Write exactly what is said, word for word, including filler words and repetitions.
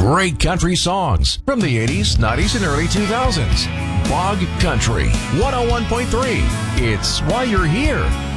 Great country songs from the eighties, nineties, and early two thousands. Bog Country one oh one point three. It's why you're here.